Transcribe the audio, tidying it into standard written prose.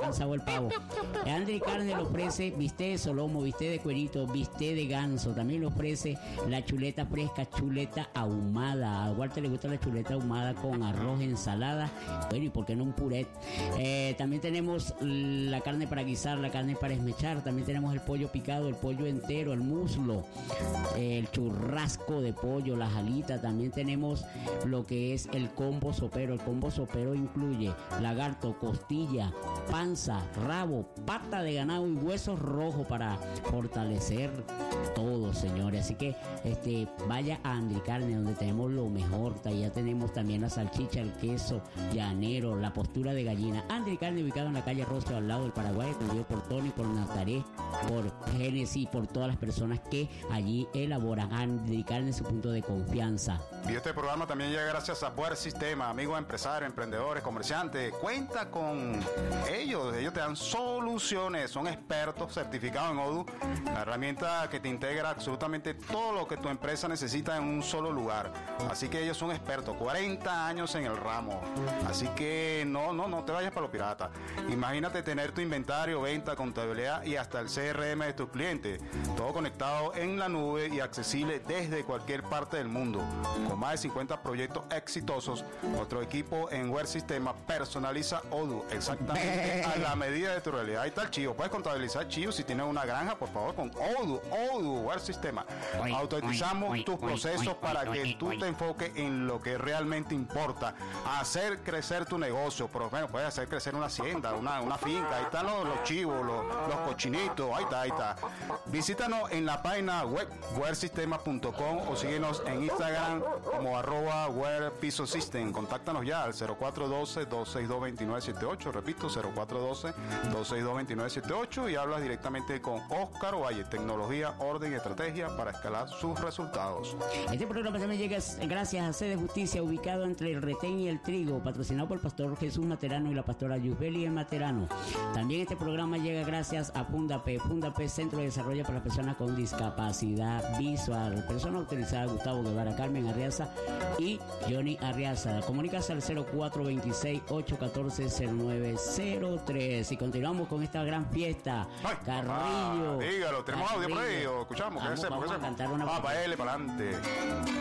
lanzado el pavo. Andri Carne le ofrece bistec de solomo, bistec de cuerito, bistec de ganso. También le ofrece la chuleta fresca, chuleta ahumada. A Walter le gusta la chuleta ahumada con arroz, ensalada. Bueno, y por qué no un puret. También tenemos la carne para guisar, la carne para esmechar. También tenemos el pollo picado, el pollo entero, el muslo, el churrasco de pollo, las alitas. También tenemos lo que es el combo sopero. El combo sopero incluye lagarto, costilla, panza, rabo, pata de ganado y huesos rojos para fortalecer todo, señores. Así que vaya a Andri Carne, donde tenemos lo mejor. Ya tenemos también la salchicha, el queso llanero, la postura de gallina. Andri Carne, ubicado en la calle Rostro, al lado del Paraguay, atendido por Tony, por Nataré, por Génesis, por todas las personas que allí elaboran. Andri Carne, su punto de confianza. Y este programa también llega gracias a Buer Sistema, amigos empresarios, emprendedores, comerciantes. Cuenta con ellos te dan soluciones, son expertos certificados en Odoo, la herramienta que te integra absolutamente todo lo que tu empresa necesita en un solo lugar. Así que ellos son expertos, 40 años en el ramo. Así que no te vayas para lo pirata. Imagínate tener tu inventario, venta, contabilidad y hasta el CRM de tus clientes, todo conectado en la nube y accesible desde cualquier parte del mundo. Con más de 50 proyectos exitosos, nuestro equipo en Buer Sistema personaliza Odoo exactamente a la medida de tu realidad. Ahí está el chivo. Puedes contabilizar chivos si tienes una granja, por favor, con Odoo, Buer Sistema. Automatizamos tus procesos para que tú te enfoques en lo que realmente importa, hacer crecer tu negocio. Por lo menos puedes hacer crecer una hacienda, una finca. Ahí están los chivos, los cochinitos. Ahí está. Visítanos en la página web wersistema.com o síguenos en Instagram como @wearpisosystem. Contáctanos ya al 0412-262-2978. Repito, 0412-262-2978 y hablas directamente con Oscar Valle. Tecnología, orden y estrategia para escalar sus resultados. Este programa también llega gracias a Sede Justicia, ubicado entre el Retén y el Trigo, patrocinado por el pastor Jesús Materano y la pastora Yusbeli Materano. También este programa llega gracias a Fundap, Centro de Desarrollo para personas con discapacidad visual. Persona autorizada: Gustavo Guevara, Carmen Arriaza y Johnny Arriaza. Comunícase al 0426-814-0903. Y continuamos con esta gran fiesta. Carrillo. Dígalo, tenemos audio por ahí, escuchamos. Vamos a cantar una para él, para adelante.